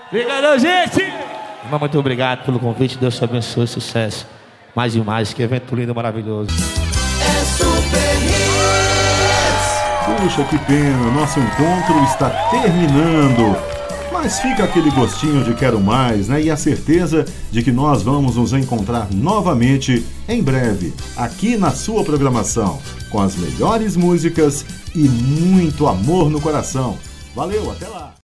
Obrigado, gente! Irmão, muito obrigado pelo convite. Deus te abençoe, sucesso. Mais e mais, que evento lindo e maravilhoso. É Super Hits. Puxa, que pena, nosso encontro está terminando. Mas fica aquele gostinho de quero mais, né? E a certeza de que nós vamos nos encontrar novamente em breve, aqui na sua programação, com as melhores músicas e muito amor no coração. Valeu, até lá!